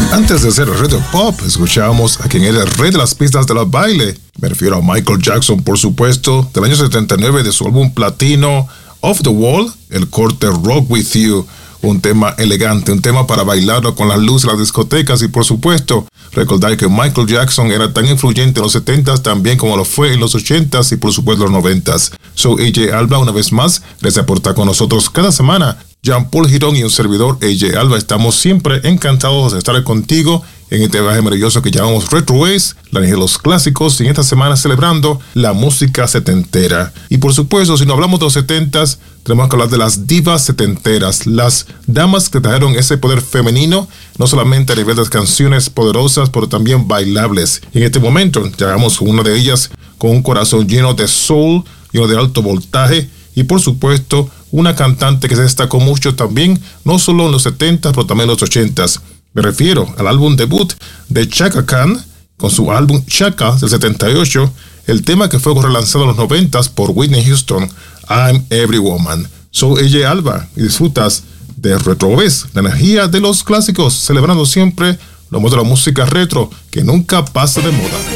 Antes de ser el rey del pop, escuchábamos a quien era el rey de las pistas de los baile. Me refiero a Michael Jackson, por supuesto, del año 79 de su álbum platino Off the Wall, el corte Rock With You. Un tema elegante, un tema para bailarlo con las luces de las discotecas y, por supuesto, recordar que Michael Jackson era tan influyente en los 70s también como lo fue en los 80s y, por supuesto, los 90s. Soy AJ Alba, una vez más, gracias por estar con nosotros cada semana. Jean-Paul Girón y un servidor, AJ Alba, estamos siempre encantados de estar contigo en este viaje maravilloso que llamamos Retro Waves, la energía de los clásicos, y en esta semana celebrando la música setentera. Y por supuesto, si no hablamos de los 70s, tenemos que hablar de las divas setenteras, las damas que trajeron ese poder femenino, no solamente a nivel de canciones poderosas, pero también bailables. Y en este momento, llegamos con una de ellas con un corazón lleno de soul, lleno de alto voltaje, y por supuesto, una cantante que se destacó mucho también, no solo en los 70s, pero también en los 80s. Me refiero al álbum debut de Chaka Khan, con su álbum Chaka del 78, el tema que fue relanzado en los 90s por Whitney Houston, I'm Every Woman. Soy AJ Alba y disfrutas de Retro Waves, la energía de los clásicos, celebrando siempre lo mejor de la música retro que nunca pasa de moda.